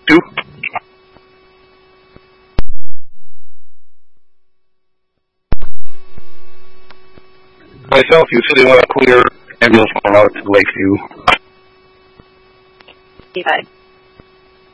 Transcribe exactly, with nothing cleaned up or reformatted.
Two. Myself, you said they want to clear ambulance going out to Lakeview. Okay.